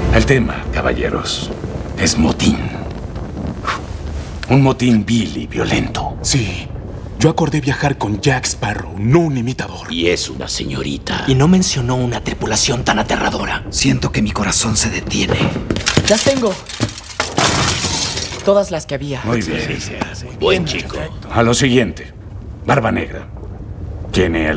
El tema, caballeros, es motín. Un motín vil y violento. Sí. Yo acordé viajar con Jack Sparrow, no un imitador. Y es una señorita. Y no mencionó una tripulación tan aterradora. Siento que mi corazón se detiene. Las tengo. Todas las que había. Muy bien. Buen chico. A lo siguiente. Barba Negra. ¿Tiene